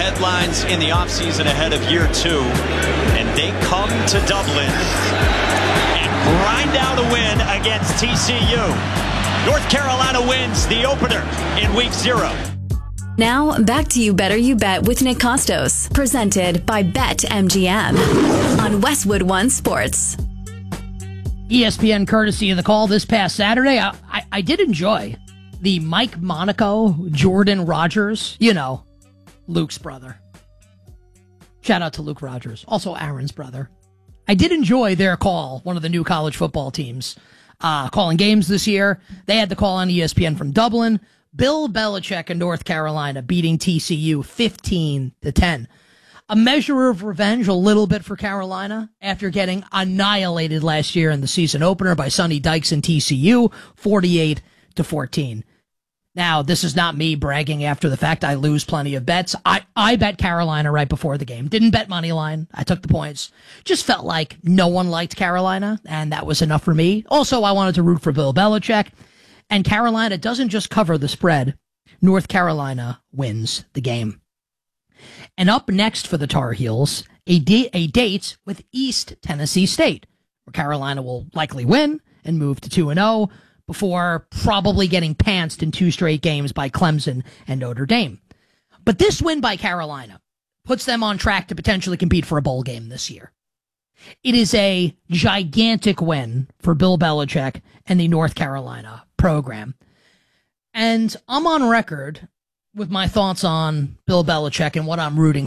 headlines in the offseason ahead of year 2. And they come to Dublin and grind out a win against TCU. North Carolina wins the opener in week 0. Now, back to You Better You Bet with Nick Costos, presented by BetMGM on Westwood One Sports. ESPN courtesy of the call this past Saturday. I did enjoy the Mike Monaco, Jordan Rogers, Luke's brother. Shout out to Luke Rogers, also Aaron's brother. I did enjoy their call, one of the new college football teams calling games this year. They had the call on ESPN from Dublin. Bill Belichick in North Carolina beating TCU 15-10. A measure of revenge, a little bit for Carolina, after getting annihilated last year in the season opener by Sonny Dykes and TCU, 48-14. Now, this is not me bragging after the fact. I lose plenty of bets. I bet Carolina right before the game. Didn't bet money line. I took the points. Just felt like no one liked Carolina, and that was enough for me. Also, I wanted to root for Bill Belichick. And Carolina doesn't just cover the spread. North Carolina wins the game. And up next for the Tar Heels, a date with East Tennessee State, where Carolina will likely win and move to 2-0 before probably getting pantsed in 2 straight games by Clemson and Notre Dame. But this win by Carolina puts them on track to potentially compete for a bowl game this year. It is a gigantic win for Bill Belichick and the North Carolina program. And I'm on record with my thoughts on Bill Belichick and what I'm rooting